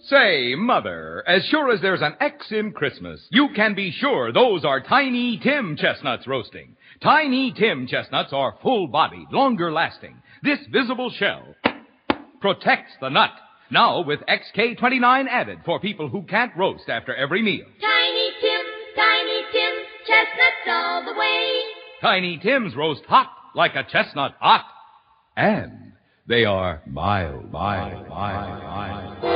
Say, Mother, as sure as there's an X in Christmas, you can be sure those are Tiny Tim chestnuts roasting. Tiny Tim chestnuts are full-bodied, longer-lasting. This visible shell protects the nut. Now with XK29 added for people who can't roast after every meal. Tiny Tim, chestnuts all the way. Tiny Tims roast hot like a chestnut hot. And they are mild.